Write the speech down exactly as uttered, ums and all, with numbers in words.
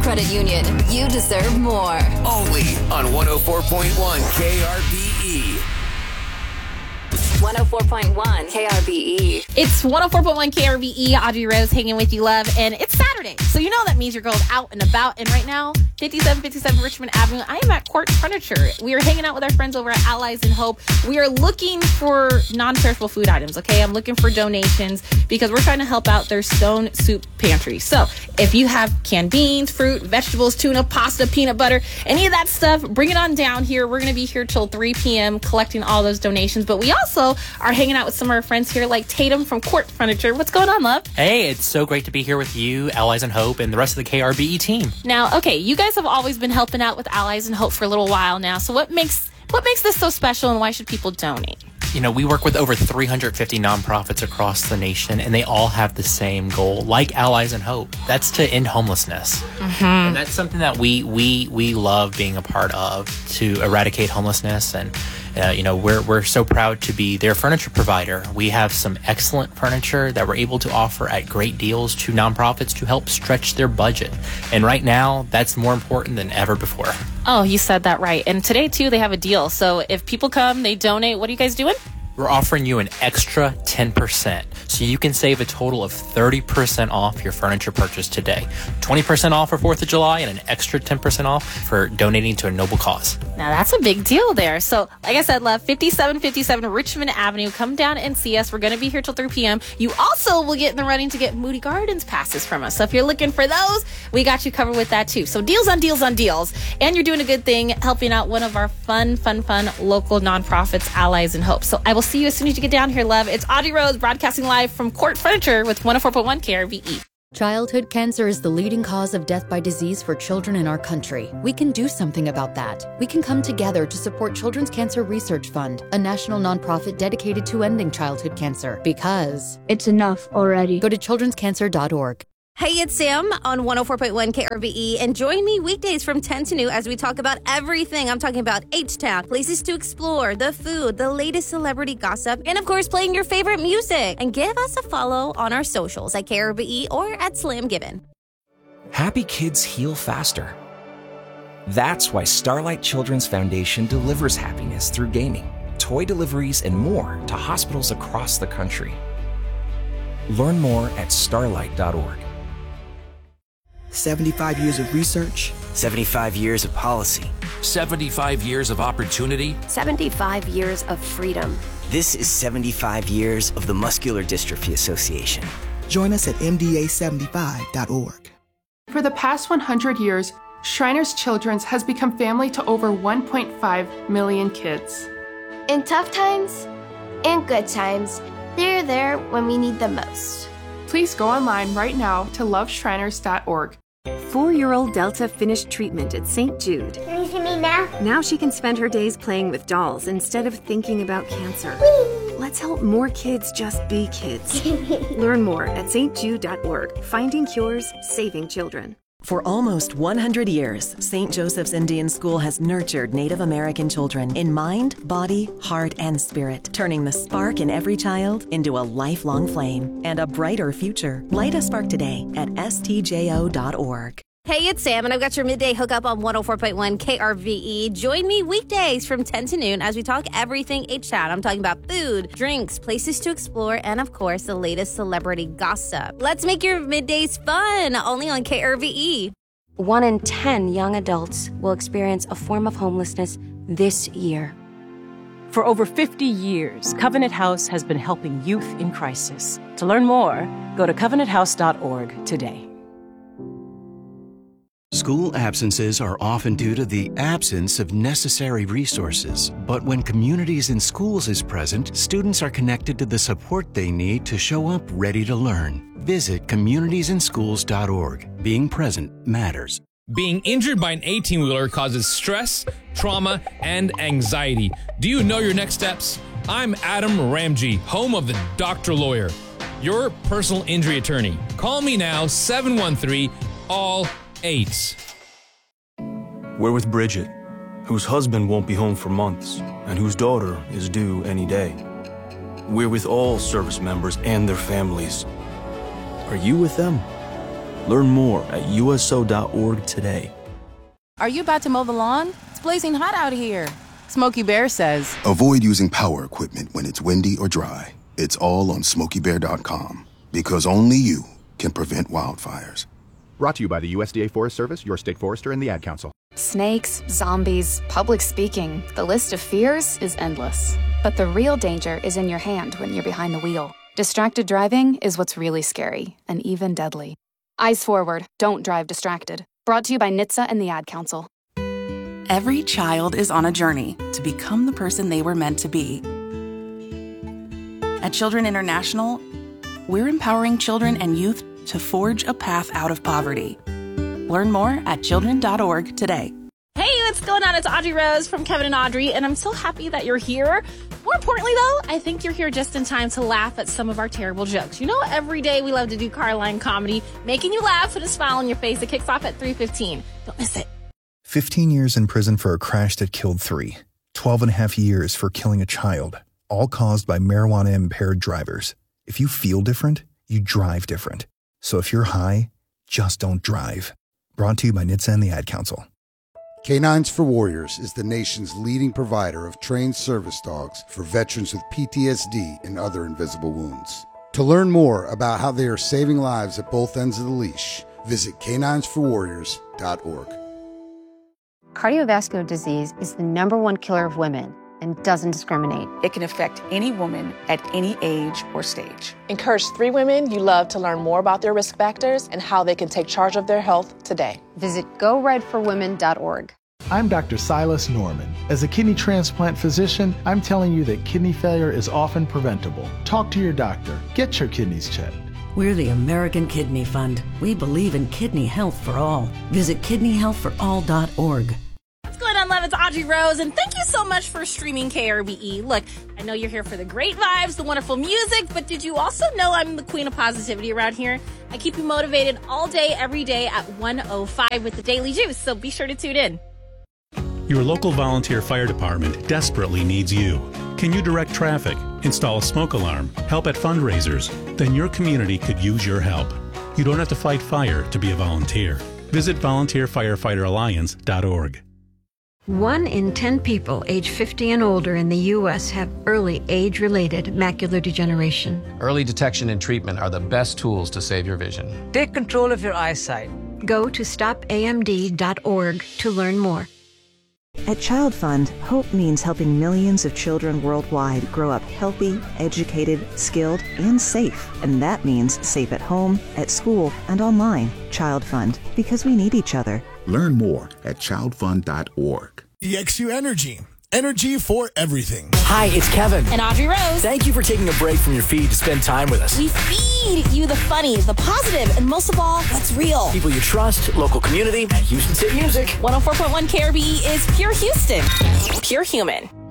Credit Union. You deserve more. Only on one oh four point one K R B E. one oh four point one K R B E. It's one oh four point one K R B E. Audrey Rose hanging with you, love. And it's Saturday. So you know that means your girl's out and about. And right now, fifty-seven fifty-seven Richmond Avenue, I am at Court Furniture. We are hanging out with our friends over at Allies in Hope. We are looking for non-perishable food items, okay? I'm looking for donations because we're trying to help out their Stone Soup Pantry. So if you have canned beans, fruit, vegetables, tuna, pasta, peanut butter, any of that stuff, bring it on down here. We're going to be here till three p.m. collecting all those donations. But we also are hanging out with some of our friends here like Tatum from Court Furniture. What's going on, love? Hey, it's so great to be here with you, Allies in Hope, and the rest of the K R B E team. Now, okay, you guys have always been helping out with Allies in Hope for a little while now. So what makes what makes this so special, and why should people donate? You know, we work with over three hundred fifty nonprofits across the nation, and they all have the same goal, like Allies in Hope. That's to end homelessness. Mm-hmm. And that's something that we we we love being a part of, to eradicate homelessness. And uh, you know, we're we're so proud to be their furniture provider. We have some excellent furniture that we're able to offer at great deals to nonprofits to help stretch their budget. And right now, that's more important than ever before. Oh, you said that right. And today, too, they have a deal. So if people come, they donate, what are you guys doing? We're offering you an extra ten percent, so you can save a total of thirty percent off your furniture purchase today. twenty percent off for fourth of July and an extra ten percent off for donating to a noble cause. Now, that's a big deal there. So, like I said, love, fifty-seven fifty-seven Richmond Avenue. Come down and see us. We're going to be here till three p.m. You also will get in the running to get Moody Gardens passes from us. So if you're looking for those, we got you covered with that, too. So deals on deals on deals. And you're doing a good thing, helping out one of our fun, fun, fun local nonprofits, Allies in Hope. So I will see you as soon as you get down here, love. It's Audrey Rose broadcasting live from Court Furniture with one oh four point one K R B E. Childhood cancer is the leading cause of death by disease for children in our country. We can do something about that. We can come together to support Children's Cancer Research Fund, a national nonprofit dedicated to ending childhood cancer, because it's enough already. Go to children's cancer dot org. Hey, it's Sam on one oh four point one K R B E, and join me weekdays from ten to noon as we talk about everything. I'm talking about H-Town, places to explore, the food, the latest celebrity gossip, and of course, playing your favorite music. And give us a follow on our socials at K R B E or at Slam Gibbon. Happy kids heal faster. That's why Starlight Children's Foundation delivers happiness through gaming, toy deliveries, and more to hospitals across the country. Learn more at starlight dot org. seventy-five years of research. seventy-five years of policy. seventy-five years of opportunity. seventy-five years of freedom. This is seventy-five years of the Muscular Dystrophy Association. Join us at M D A seventy-five dot org. For the past one hundred years, Shriners Children's has become family to over one point five million kids. In tough times and good times, they're there when we need them most. Please go online right now to love shriners dot org. Four-year-old Delta finished treatment at Saint Jude. Can you see me now? Now she can spend her days playing with dolls instead of thinking about cancer. Whee! Let's help more kids just be kids. Learn more at saint jude dot org. Finding cures, saving children. For almost one hundred years, Saint Joseph's Indian School has nurtured Native American children in mind, body, heart, and spirit, turning the spark in every child into a lifelong flame and a brighter future. Light a spark today at S T J O dot org. Hey, it's Sam, and I've got your midday hookup on one oh four point one K R V E. Join me weekdays from ten to noon as we talk everything H-Town. I'm talking about food, drinks, places to explore, and of course, the latest celebrity gossip. Let's make your middays fun, only on K R V E. One in ten young adults will experience a form of homelessness this year. For over fifty years, Covenant House has been helping youth in crisis. To learn more, go to covenant house dot org today. School absences are often due to the absence of necessary resources. But when Communities in Schools is present, students are connected to the support they need to show up ready to learn. Visit communities in schools dot org. Being present matters. Being injured by an eighteen-wheeler causes stress, trauma, and anxiety. Do you know your next steps? I'm Adam Ramji, home of the Doctor Lawyer, your personal injury attorney. Call me now, seven one three, all eight. We're with Bridget, whose husband won't be home for months and whose daughter is due any day. We're with all service members and their families. Are you with them? Learn more at U S O dot org today. Are you about to mow the lawn? It's blazing hot out here. Smokey Bear says, avoid using power equipment when it's windy or dry. It's all on smokey bear dot com, because only you can prevent wildfires. Brought to you by the U S D A Forest Service, your state forester, and the Ad Council. Snakes, zombies, public speaking. The list of fears is endless. But the real danger is in your hand when you're behind the wheel. Distracted driving is what's really scary and even deadly. Eyes forward, don't drive distracted. Brought to you by N H T S A and the Ad Council. Every child is on a journey to become the person they were meant to be. At Children International, we're empowering children and youth to forge a path out of poverty. Learn more at children dot org today. Hey, what's going on? It's Audrey Rose from Kevin and Audrey, and I'm so happy that you're here. More importantly, though, I think you're here just in time to laugh at some of our terrible jokes. You know, every day we love to do Carline comedy, making you laugh with a smile on your face. It kicks off at three fifteen. Don't miss it. fifteen years in prison for a crash that killed three. twelve and a half years for killing a child, all caused by marijuana-impaired drivers. If you feel different, you drive different. So if you're high, just don't drive. Brought to you by N H T S A and the Ad Council. Canines for Warriors is the nation's leading provider of trained service dogs for veterans with P T S D and other invisible wounds. To learn more about how they are saving lives at both ends of the leash, visit canines for warriors dot org. Cardiovascular disease is the number one killer of women and doesn't discriminate. It can affect any woman at any age or stage. Encourage three women you love to learn more about their risk factors and how they can take charge of their health today. Visit go red for women dot org. I'm Doctor Silas Norman. As a kidney transplant physician, I'm telling you that kidney failure is often preventable. Talk to your doctor. Get your kidneys checked. We're the American Kidney Fund. We believe in kidney health for all. Visit kidney health for all dot org. What's going on, love? It's Audrey Rose, and thank you so much for streaming K R B E. Look, I know you're here for the great vibes, the wonderful music, but did you also know I'm the queen of positivity around here? I keep you motivated all day, every day at one oh five with the Daily Juice, so be sure to tune in. Your local volunteer fire department desperately needs you. Can you direct traffic, install a smoke alarm, help at fundraisers? Then your community could use your help. You don't have to fight fire to be a volunteer. Visit volunteer firefighter alliance dot org. One in ten people age fifty and older in the U S have early age-related macular degeneration. Early detection and treatment are the best tools to save your vision. Take control of your eyesight. Go to stop A M D dot org to learn more. At Child Fund, hope means helping millions of children worldwide grow up healthy, educated, skilled, and safe. And that means safe at home, at school, and online. Child Fund, because we need each other. Learn more at child fund dot org. E X U Energy. Energy for everything. Hi, it's Kevin. And Audrey Rose. Thank you for taking a break from your feed to spend time with us. We feed you the funny, the positive, and most of all, what's real. People you trust, local community, and Houston City Music. one oh four point one K R B E is pure Houston. Pure human.